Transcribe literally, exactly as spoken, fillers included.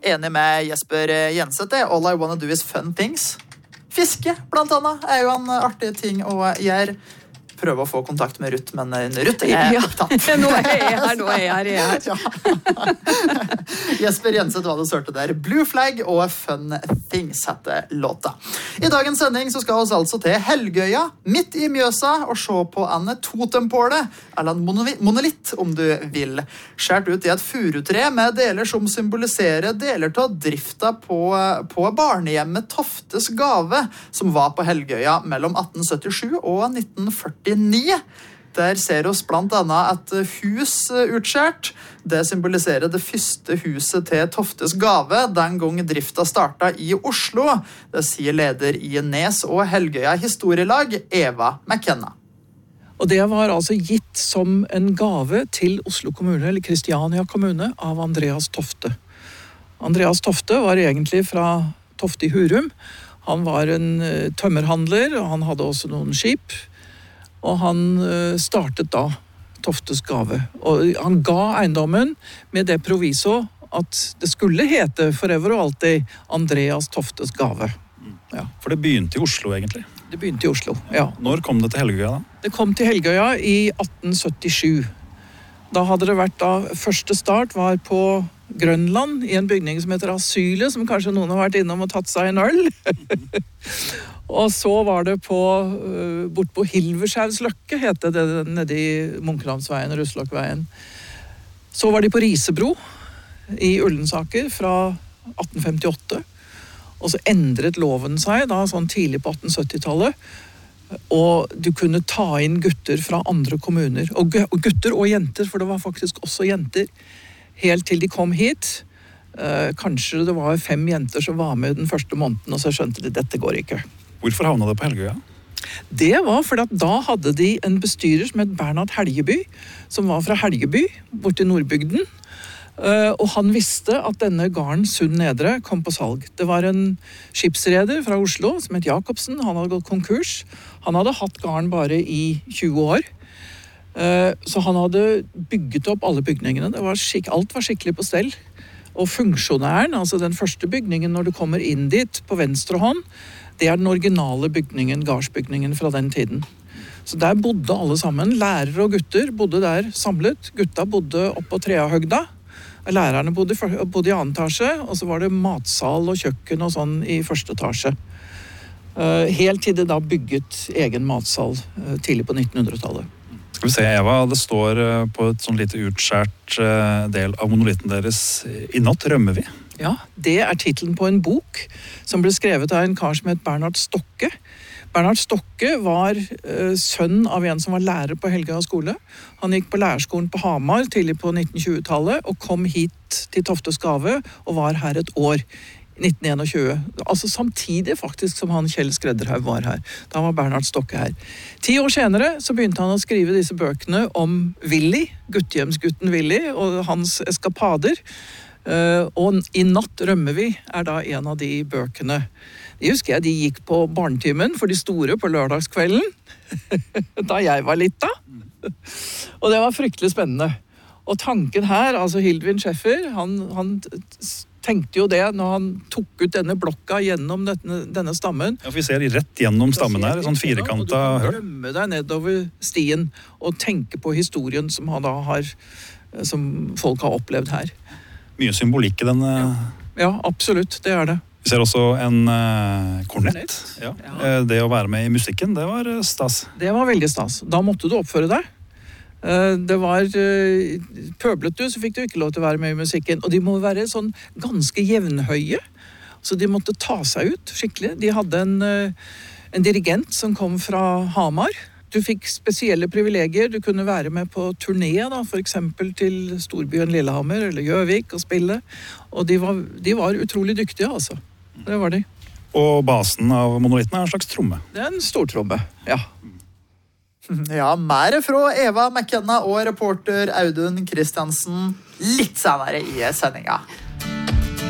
enig med Jesper Jenseth. All I wanna do is fun things. Fiske, blant annet, er jo en artig ting å gjøre. Prøve å få kontakt med Ruth, men Ruth er ja. opptatt. Nå er jeg her, nå er jeg her, jeg er her. Ja. Jesper Jenseth var det sørte der. Blue Flag og Fun Things heter låta. I dagens sending så skal vi altså til Helgøya, midt i Mjøsa, og se på en totempåle, eller en monolitt, om du vil. Skjært ut i et furutre med deler som symboliserer deler av drifta på, på barnehjemmet Toftes Gave, som var på Helgøya mellom atten syttisju og nitten førti. Der ser oss blant annet et hus utskjært. Det symboliserer det første huset til Toftes Gave, den gang drifta startet i Oslo. Det sier leder i Nes og Helgøya historielag, Eva McKenna. Og det var altså gitt som en gave til Oslo kommune, eller Kristiania kommune, av Andreas Tofte. Andreas Tofte var egentlig fra Tofte i Hurum. Han var en tømmerhandler, og han hadde også noen skip. Og han startet da Toftes Gave. Og han ga eiendommen med det proviso at det skulle hete forever og alltid Andreas Toftes Gave. Ja. For det begynte i Oslo egentlig? Det begynte i Oslo, ja. Når kom det til Helgøya da? Det kom til Helgøya i atten syttisju. Da hadde det vært da, første start var på Grønland, i en bygning som heter Asylet, som kanskje noen har vært innom og tatt seg en øl. Og så var det på, uh, bort på Hilverskjærsløkke, heter det, nede i Munkelandsveien, Ruslokveien. Så var de på Risebro, i Ullensaker, fra atten femtiåtte. Og så endret loven seg, da, sånn tidlig på atten syttitallet. Og du kunne ta inn gutter fra andre kommuner. Og gutter og jenter, for det var faktisk også jenter. Helt til de kom hit. Uh, kanskje det var fem jenter som var med den første måneden, og så skjønte de dette går ikke. Hvorfor havna det på Helgøya? Det var fordi at da hadde de en bestyrer som het Bernhard Helgeby, som var fra Helgeby, borte i Nordbygden. Uh, og han visste at denne garden Sund Nedre kom på salg. Det var en skipsreder fra Oslo som het Jacobsen, han hadde gått konkurs. Han hadde hatt garden bare i tjue år. Uh, så han hadde bygget opp alle bygningene. Det var skik- alt var skikkelig på stell. Og funksjonæren, altså den første bygningen når du kommer inn dit på venstre hånd, det er den originale bygningen, gardsbygningen fra den tiden. Så der bodde alle sammen. Lærere og gutter bodde der samlet. Gutta bodde oppe på Treahøgda. Lærerne bodde, bodde i annen etasje, og så var det matsal og kjøkken og sånn i første etasje. Helt til det da bygget egen matsal tidlig på nittenhundretallet. Skal vi se, Eva, det står på et sånn lite utskjært del av monolitten deres, I natt rømmer vi. Ja, det er titlen på en bok som ble skrevet av en kar som het Bernhard Stokke. Bernhard Stokke var uh, sønn av en som var lærer på Helgøya skole. Han gikk på lærerskolen på Hamar tidlig på nitten-tjue-tallet og kom hit til Toftes Gave og var her et år. nitten tjueen. Altså samtidig faktisk som han Kjell Skredderhaug var her. Da var Bernhard Stokke her. Ti år senere så begynte han å skrive disse bøkene om Willy, guttehjemsgutten Willy, og hans eskapader. Uh, og I natt rømmer vi er da en av de bøkene. De husker jeg, de gikk på barnetimen for de store på lørdagskvelden, da jeg var litt da. Og det var fryktelig spennende. Og tanken her, altså Hildvin Scheffer, han, han tenkte jo det når han tok ut denne blokka gjennom denne, denne stammen. Ja, for vi ser rett gjennom stammen her, sånn firkanta høl. Og du kan drømme deg nedover stien og tenke på historien som, han da har, som folk har opplevd her. Mye symbolikk I den. Ja. ja, absolutt, det er det. Vi ser også en uh, kornett. Ja. Ja. Det å være med I musikken, det var stas. Det var veldig stas. Da måtte du oppføre deg. Det var uh, pøblet du, så fikk du ikke lov til å være med I musikken. Og de må være sånn ganske jevnhøye. Så de måtte ta seg ut skikkelig. De hadde en, uh, en dirigent som kom fra Hamar. Du fikk spesielle privilegier. Du kunne være med på turné, da, for eksempel til storbyen Lillehammer eller Gjøvik og spille. Og de var, de var utrolig dyktige, altså. Det var de. Og basen av monolitten er en slags tromme. Det er en stortromme, ja. Ja, mer fra Eva McKenna og reporter Audun Kristiansen litt senere I sendinga.